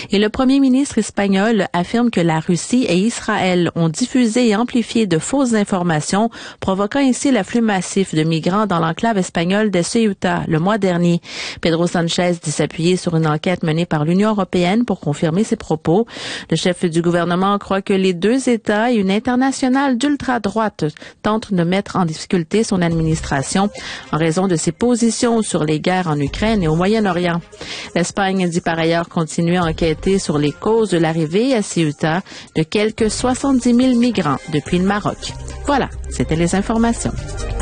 Et le premier ministre espagnol affirme que la Russie et Israël ont diffusé et amplifié de fausses informations, provoquant ainsi l'afflux massif de migrants dans l'enclave espagnole de Ceuta le mois dernier. Pedro Sanchez dit s'appuyer sur une enquête menée par l'Union européenne pour confirmer ses propos. Le chef du gouvernement croit que les deux États et une internationale d'ultra-droite tentent de mettre en difficulté son administration en raison de ses positions sur les guerres en Ukraine et au Moyen-Orient. L'Espagne dit par ailleurs continuer à enquêter sur les causes de l'arrivée à Ceuta de quelques 70 000 migrants depuis le Maroc. Voilà, c'était les informations.